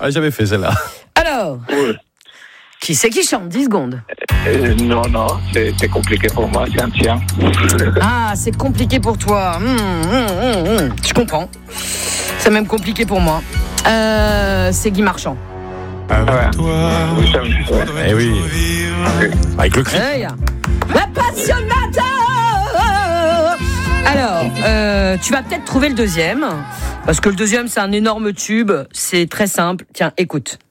Ah, j'avais fait celle-là. Alors, qui c'est qui chante? 10 secondes. Non, c'est compliqué pour moi, c'est un tien. Ah, c'est compliqué pour toi. Je comprends. C'est même compliqué pour moi. C'est Guy Marchand. Avec toi. Eh oui. Avec le cri. Appassionata. Alors, tu vas peut-être trouver le deuxième. Parce que le deuxième, c'est un énorme tube. C'est très simple. Tiens, écoute.